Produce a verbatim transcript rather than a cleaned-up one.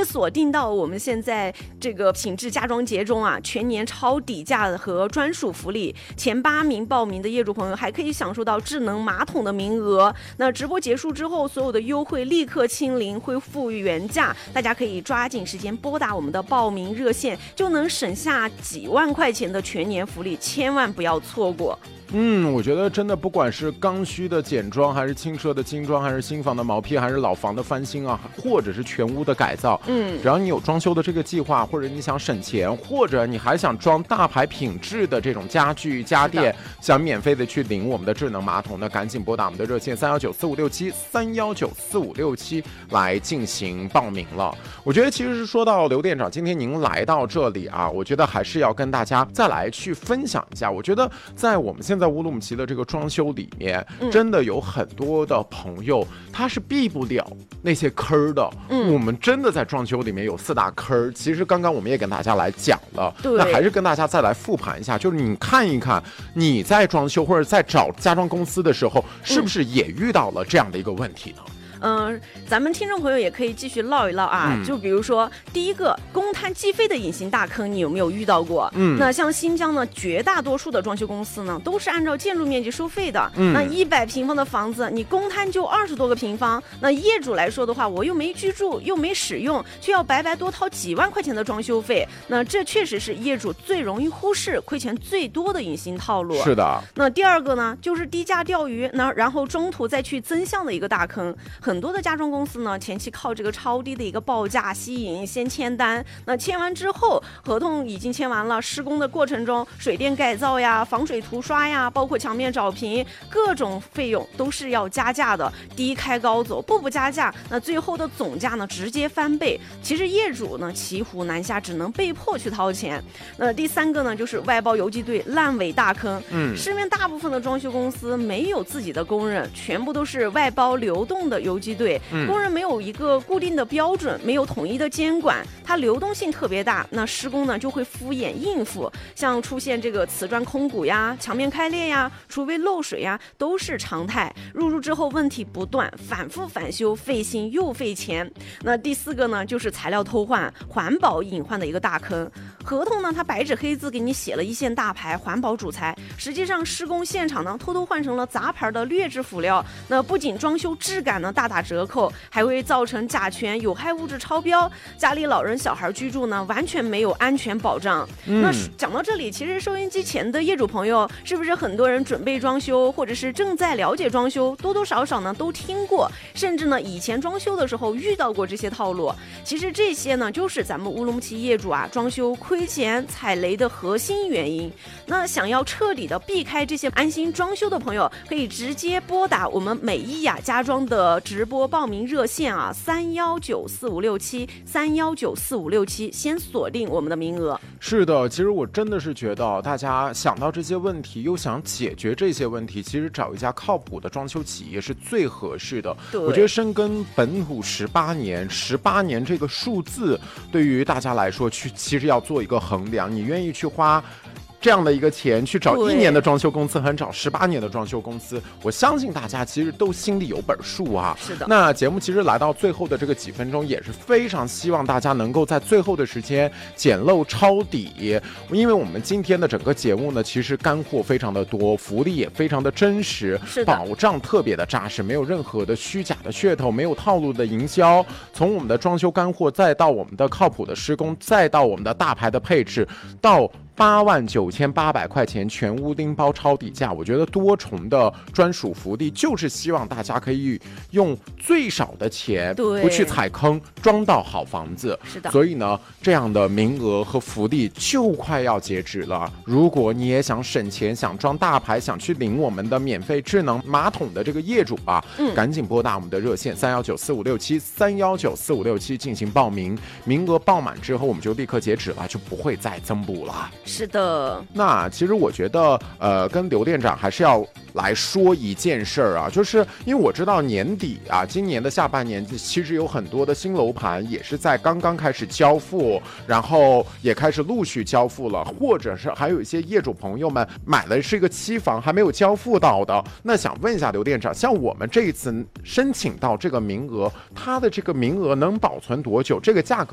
锁定到我们现在这个品质家装节中啊，全年超底价和专属福利，前八名报名的业主朋友还可以享受到智能马桶的名额。那直播结束之后，所有的优惠立刻清零，恢复原价，大家可以抓紧时间拨打我们的报名热线，就能省下几万块钱的全年福利，千万不要错过。 嗯，我觉得真的不管是刚需的简装，还是轻奢的精装，还是新房的毛坯，还是老房的翻新啊，或者是全屋的改造，嗯，只要你有装修的这个计划，或者你想省钱，或者你还想装大牌品质的这种家具家电，想免费的去领我们的智能马桶，那赶紧拨打我们的热线三幺九四五六七三幺九四五六七来进行报名了。我觉得其实是说到刘店长，今天您来到这里啊，我觉得还是要跟大家再来去分享一下。我觉得在我们现在乌鲁木齐的这个装修里面，嗯、真的有很多的朋友他是避不了那些坑的。嗯，我们真的在装修里面有四大坑，其实刚刚我们也跟大家来讲了，那还是跟大家再来复盘一下，就是你看一看你在装修或者在找家装公司的时候，是不是也遇到了这样的一个问题呢？ 嗯、呃，咱们听众朋友也可以继续唠一唠啊、嗯，就比如说第一个公摊计费的隐形大坑，你有没有遇到过？嗯，那像新疆呢，绝大多数的装修公司呢都是按照建筑面积收费的。嗯，那一百平方的房子，你公摊就二十多个平方，那业主来说的话，我又没居住，又没使用，却要白白多掏几万块钱的装修费，那这确实是业主最容易忽视、亏钱最多的隐形套路。 是的。 那第二个呢，就是低价钓鱼，那然后中途再去增项的一个大坑。很多的家装公司呢，前期靠这个超低的一个报价吸引，先签单。那签完之后，合同已经签完了，施工的过程中，水电改造呀、防水涂刷呀，包括墙面找平，各种费用都是要加价的，低开高走，不不加价，那最后的总价呢直接翻倍。其实业主呢骑虎难下，只能被迫去掏钱。那第三个呢，就是外包游击队烂尾大坑。嗯，市面大部分的装修公司没有自己的工人，全部都是外包流动的游击队。嗯，工人没有一个固定的标准，没有统一的监管，它流动性特别大，那施工呢就会敷衍应付，像出现这个瓷砖空鼓呀、墙面开裂呀、厨卫漏水呀，都是常态。入住之后问题不断，反复返修，费心又费钱。那第四个呢，就是材料偷换、环保隐患的一个大坑。合同呢，它白纸黑字给你写了一线大牌环保主材，实际上施工现场呢偷偷换成了杂牌的劣质辅料，那不仅装修质感呢大打折扣，还会造成甲醛有害物质超标，家里老人小孩居住呢完全没有安全保障。嗯、那讲到这里，其实收音机前的业主朋友，是不是很多人准备装修，或者是正在了解装修，多多少少呢都听过，甚至呢以前装修的时候遇到过这些套路。其实这些呢就是咱们乌鲁木齐业主啊装修亏钱踩雷的核心原因。那想要彻底的避开这些安心装修的朋友，可以直接拨打我们美伊雅家装的直播报名热线啊，三幺九四五六七三幺九四五六七，先锁定我们的名额。 是的，其实我真的是觉得大家想到这些问题，又想解决这些问题，其实找一家靠谱的装修企业是最合适的。我觉得深耕本土十八年，十八年这个数字对于大家来说，去其实要做一个衡量，你愿意去花这样的一个钱去找一年的装修公司和找十八年的装修公司，我相信大家其实都心里有本数啊。 是的。 那节目其实来到最后的这个几分钟，也是非常希望大家能够在最后的时间捡漏抄底，因为我们今天的整个节目呢，其实干货非常的多，福利也非常的真实， 是的， 保障特别的扎实，没有任何的虚假的噱头，没有套路的营销。从我们的装修干货，再到我们的靠谱的施工，再到我们的大牌的配置，到八万九千八百块钱全屋拎包抄底价，我觉得多重的专属福利，就是希望大家可以用最少的钱，不去踩坑，装到好房子。 是的。 所以呢，这样的名额和福利就快要截止了。如果你也想省钱，想装大牌，想去领我们的免费智能马桶的这个业主啊，嗯、赶紧拨打我们的热线三幺九四五六七三幺九四五六七进行报名。名额报满之后，我们就立刻截止了，就不会再增补了。 是的。 那其实我觉得呃跟刘店长还是要来说一件事儿啊，就是因为我知道年底啊，今年的下半年其实有很多的新楼盘也是在刚刚开始交付，然后也开始陆续交付了，或者是还有一些业主朋友们买的是一个期房还没有交付到的。那想问一下刘店长，像我们这一次申请到这个名额，它的这个名额能保存多久？这个价格